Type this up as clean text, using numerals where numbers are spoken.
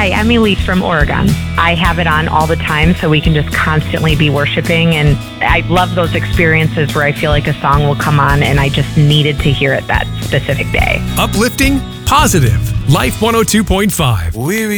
Hi, I'm Elise from Oregon. I have it on all the time so we can just constantly be worshiping. And I love those experiences where I feel like a song will come on and I just needed to hear it that specific day. Uplifting, positive. Life 102.5.